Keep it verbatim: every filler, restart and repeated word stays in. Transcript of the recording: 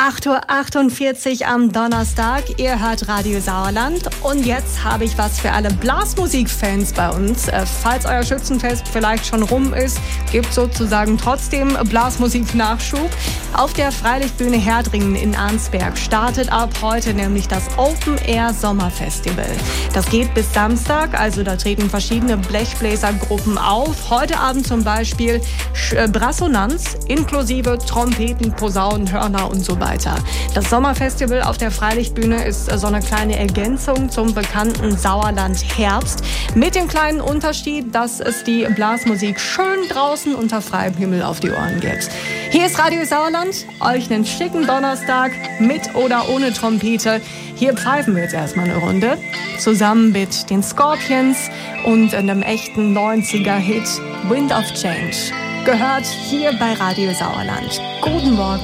acht Uhr achtundvierzig am Donnerstag. Ihr hört Radio Sauerland. Und jetzt habe ich was für alle Blasmusikfans bei uns. Äh, falls euer Schützenfest vielleicht schon rum ist, gibt sozusagen trotzdem Blasmusik-Nachschub. Auf der Freilichtbühne Herdringen in Arnsberg startet ab heute nämlich das Open Air Sommerfestival. Das geht bis Samstag, also da treten verschiedene Blechbläsergruppen auf. Heute Abend zum Beispiel Brassonanz inklusive Trompeten, Posaunen, Hörner und so weiter. Das Sommerfestival auf der Freilichtbühne ist so eine kleine Ergänzung zum bekannten Sauerland Herbst. Mit dem kleinen Unterschied, dass es die Blasmusik schön draußen unter freiem Himmel auf die Ohren gibt. Hier ist Radio Sauerland, euch einen schicken Donnerstag mit oder ohne Trompete. Hier pfeifen wir jetzt erstmal eine Runde. Zusammen mit den Scorpions und einem echten neunziger-Hit Wind of Change. Gehört hier bei Radio Sauerland. Guten Morgen.